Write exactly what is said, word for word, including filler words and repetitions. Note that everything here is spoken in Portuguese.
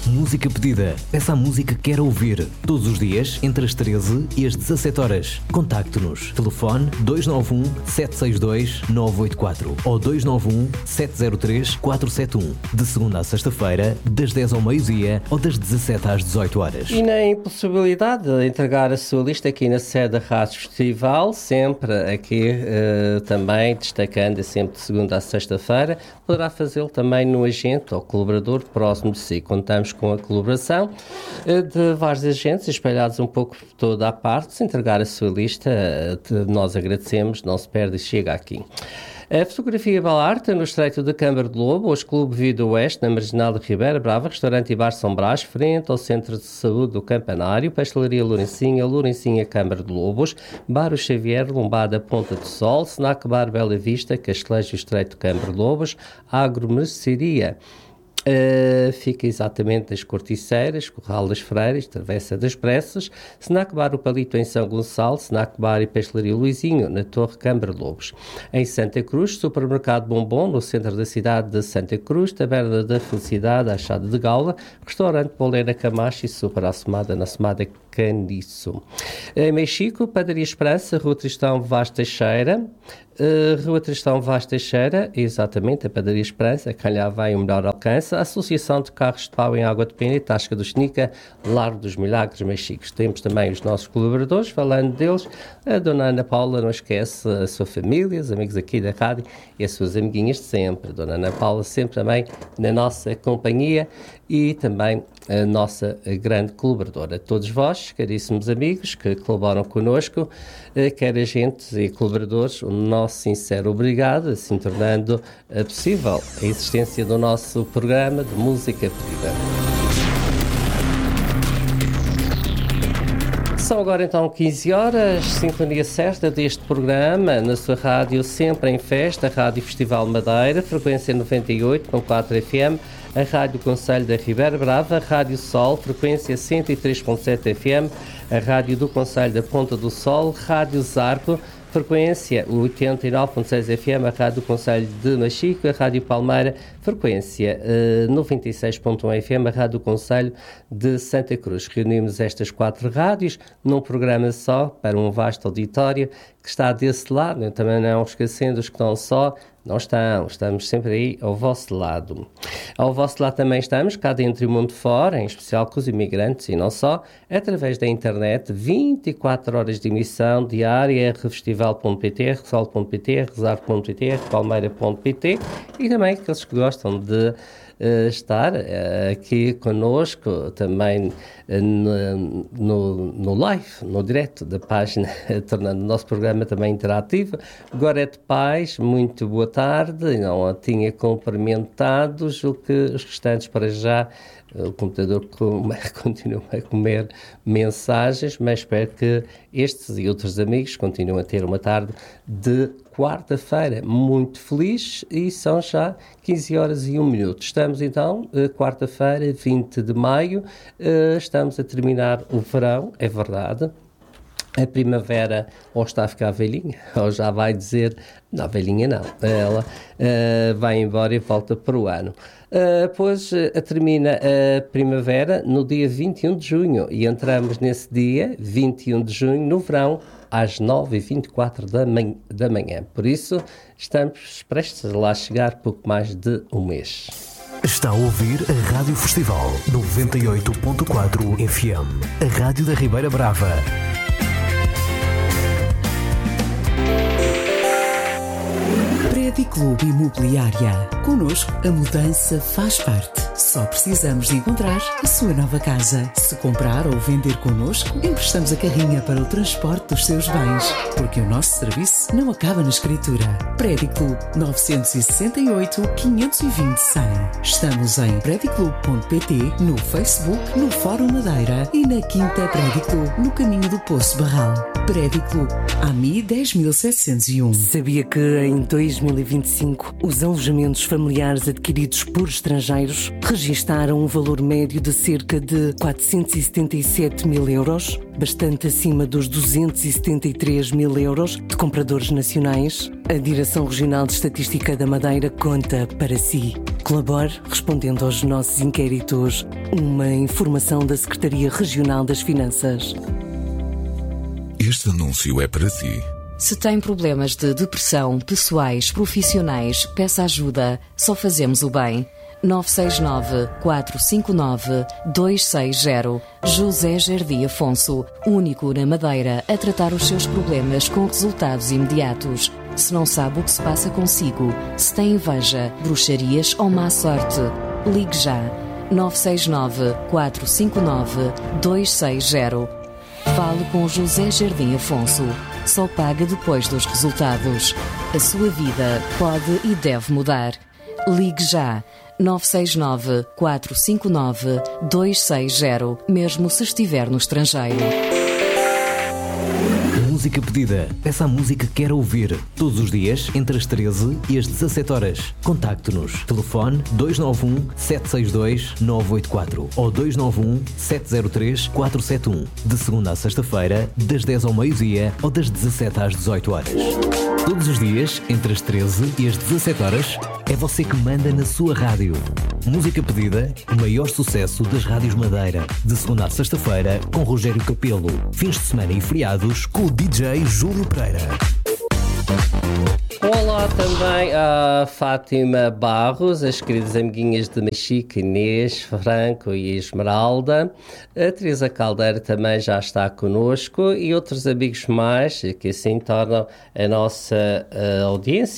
Música pedida. Peça a música que quer ouvir. Todos os dias, entre as treze e as dezassete horas. Contacte-nos. Telefone dois nove um, sete seis dois, nove oito quatro ou dois nove um, sete zero três, quatro sete um. De segunda a sexta-feira, das dez ao meio-dia ou das dezassete às dezoito horas. E na impossibilidade de entregar a sua lista aqui na sede da Rádio Festival, sempre aqui uh, também destacando, sempre de segunda a sexta-feira, poderá fazê-lo também no agente ou colaborador próximo de si. Contamos com a colaboração uh, de vários agentes espalhados um pouco por toda a parte. Se entregar a sua lista, uh, nós agradecemos, não se perde e chega aqui. A fotografia Balarte, no Estreito de Câmara de Lobo, hoje Clube Vida Oeste, na Marginal de Ribeira Brava, Restaurante e Bar São Brás, frente ao Centro de Saúde do Campanário, Pastelaria Lourencinha, Lourencinha Câmara de Lobos, Bar o Xavier, Lombada Ponta do Sol, Snack Bar Bela Vista, Castelejo Estreito de Câmara de Lobos, Agromercearia. Uh, fica exatamente nas Corticeiras, Corral das Freiras, Travessa das Pressas, Snack Bar o Palito em São Gonçalo, Snack Bar e Pastelaria Luizinho, na Torre Câmara de Lobos. Em Santa Cruz, Supermercado Bombom, no centro da cidade de Santa Cruz, Taberna da Felicidade, Achada de Gaula, Restaurante Bolena Camacho e Super Assomada, na Assomada Caniço. Em Mexico, Padaria Esperança, Rua Tristão Vaz Teixeira, uh, Rua Tristão Vaz Teixeira, exatamente, a Padaria Esperança, calhar vai o melhor alcance, a Associação de Carros de Pau em Água de Pena e Tasca do Xnica, Largo dos Milagres Mexicos. Temos também os nossos colaboradores, falando deles, a Dona Ana Paula, não esquece a sua família, os amigos aqui da rádio e as suas amiguinhas de sempre. A Dona Ana Paula sempre também na nossa companhia e também a nossa grande colaboradora. A todos vós, caríssimos amigos que colaboram connosco, quer agentes e colaboradores, o nosso sincero obrigado, assim tornando possível a existência do nosso programa de música pedida. São agora então quinze horas, sintonia certa deste programa, na sua rádio sempre em festa, Rádio Festival Madeira, frequência noventa e oito ponto quatro F M, a Rádio Concelho da Ribeira Brava, Rádio Sol, frequência cento e três ponto sete F M, a Rádio do Concelho da Ponta do Sol, Rádio Zarco, frequência oitenta e nove ponto seis F M, a Rádio do Concelho de Machico, a Rádio Palmeira, frequência uh, noventa e seis ponto um F M, a Rádio do Concelho de Santa Cruz. Reunimos estas quatro rádios num programa só, para um vasto auditório que está desse lado, também não esquecendo os que estão só, não estão, estamos sempre aí ao vosso lado. Ao vosso lado também estamos, cá dentro e o mundo fora, em especial com os imigrantes e não só, através da internet, vinte e quatro horas de emissão diária, r festival ponto p t, resol ponto p t, rezar ponto p t, palmeira ponto p t e também aqueles que gostam de uh, estar uh, aqui connosco também uh, no, no, no live, no direto da página, tornando o nosso programa também interativo. Gorete Paz, muito boa tarde, não a tinha cumprimentado, julgo que os restantes para já, o computador continua a comer mensagens, mas espero que estes e outros amigos continuem a ter uma tarde de quarta-feira muito feliz e são já quinze horas e um minuto. Estamos então, quarta-feira, vinte de maio, estamos a terminar o verão, é verdade. A primavera ou está a ficar velhinha, ou já vai dizer, não, velhinha não, ela uh, vai embora e volta para o ano. Uh, pois uh, termina a primavera no dia vinte e um de junho e entramos nesse dia, vinte e um de junho, no verão, às nove e vinte e quatro da manhã, da manhã. Por isso, estamos prestes a lá chegar pouco mais de um mês. Está a ouvir a Rádio Festival noventa e oito ponto quatro F M, a Rádio da Ribeira Brava. Clube Imobiliária. Connosco, a mudança faz parte. Só precisamos de encontrar a sua nova casa. Se comprar ou vender connosco, emprestamos a carrinha para o transporte dos seus bens, porque o nosso serviço não acaba na escritura. Prédio Clube nove seis oito, quinhentos e vinte, cem. Estamos em prédio clube ponto p t, no Facebook, no Fórum Madeira e na Quinta Prédio Clube, no caminho do Poço Barral. Prédio Clube, A M I dez mil setecentos e um. Sabia que em dois mil e vinte e cinco os alojamentos familiares adquiridos por estrangeiros registaram um valor médio de cerca de quatrocentos e setenta e sete mil euros, bastante acima dos duzentos e setenta e três mil euros de compradores nacionais? A Direção Regional de Estatística da Madeira conta para si. Colabore respondendo aos nossos inquéritos. Uma informação da Secretaria Regional das Finanças. Este anúncio é para si. Se tem problemas de depressão, pessoais, profissionais, peça ajuda. Só fazemos o bem. nove seis nove, quatro cinco nove, dois seis zero. José Jardim Afonso, único na Madeira a tratar os seus problemas com resultados imediatos. Se não sabe o que se passa consigo, se tem inveja, bruxarias ou má sorte, ligue já. nove seis nove, quatro cinco nove, dois seis zero. Fale com José Jardim Afonso. Só paga depois dos resultados. A sua vida pode e deve mudar. Ligue já. nove seis nove, quatro cinco nove, dois seis zero, mesmo se estiver no estrangeiro. Música pedida. Peça a música que quer ouvir. Todos os dias, entre as treze e as dezassete horas. Contacte-nos. Telefone dois nove um, sete seis dois, nove oito quatro ou dois nove um, sete zero três, quatro sete um. De segunda a sexta-feira, das dez ao meio-dia ou das dezassete às dezoito horas. Todos os dias, entre as treze e as dezassete horas, é você que manda na sua rádio. Música pedida, o maior sucesso das rádios Madeira. De segunda a sexta-feira, com Rogério Capelo. Fins de semana e feriados, com o D J Júlio Pereira. Olá também a Fátima Barros, as queridas amiguinhas de Machica, Inês, Franco e Esmeralda. A Teresa Caldeira também já está connosco e outros amigos mais que assim tornam a nossa uh, audiência